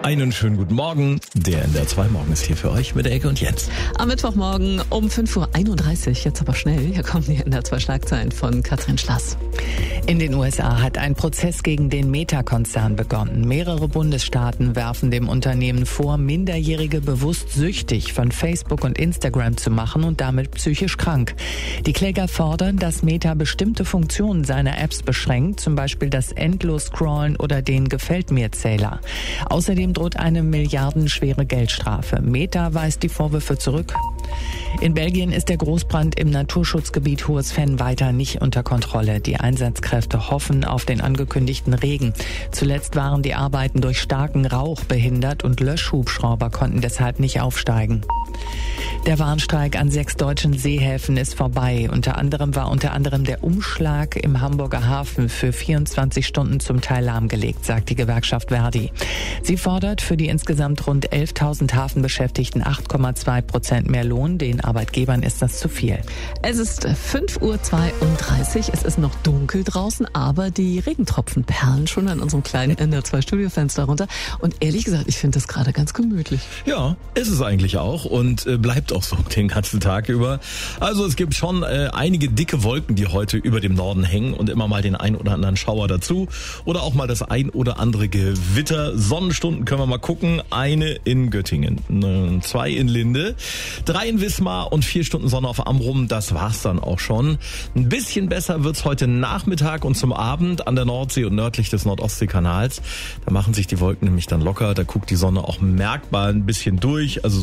Einen schönen guten Morgen. Der NDR 2 Morgen ist hier für euch mit der Ecke und Jens. Am Mittwochmorgen um 5.31 Uhr, jetzt aber schnell, hier kommen die NDR 2 Schlagzeilen von Katrin Schlass. In den USA hat ein Prozess gegen den Meta-Konzern begonnen. Mehrere Bundesstaaten werfen dem Unternehmen vor, Minderjährige bewusst süchtig von Facebook und Instagram zu machen und damit psychisch krank. Die Kläger fordern, dass Meta bestimmte Funktionen seiner Apps beschränkt, zum Beispiel das Endlos-Scrollen oder den Gefällt-mir-Zähler. Außerdem droht eine milliardenschwere Geldstrafe. Meta weist die Vorwürfe zurück. In Belgien ist der Großbrand im Naturschutzgebiet Hohes Venn weiter nicht unter Kontrolle. Die Einsatzkräfte hoffen auf den angekündigten Regen. Zuletzt waren die Arbeiten durch starken Rauch behindert und Löschhubschrauber konnten deshalb nicht aufsteigen. Der Warnstreik an 6 deutschen Seehäfen ist vorbei. Unter anderem der Umschlag im Hamburger Hafen für 24 Stunden zum Teil lahmgelegt, sagt die Gewerkschaft Verdi. Sie fordert für die insgesamt rund 11.000 Hafenbeschäftigten 8,2% mehr Lohn. Den Arbeitgebern ist das zu viel. Es ist 5.32 Uhr, es ist noch dunkel draußen, aber die Regentropfen perlen schon an unserem kleinen NDR 2 Studiofenster runter. Und ehrlich gesagt, ich finde das gerade ganz gemütlich. Ja, ist es eigentlich auch und bleibt auch so den ganzen Tag über. Also es gibt schon einige dicke Wolken, die heute über dem Norden hängen und immer mal den ein oder anderen Schauer dazu oder auch mal das ein oder andere Gewitter. Sonnenstunden können wir mal gucken. Eine in Göttingen, 2 in Linde, 3 in Wismar und 4 Stunden Sonne auf Amrum. Das war's dann auch schon. Ein bisschen besser wird's heute Nachmittag und zum Abend an der Nordsee und nördlich des Nordostseekanals. Da machen sich die Wolken nämlich dann locker. Da guckt die Sonne auch merkbar ein bisschen durch. Also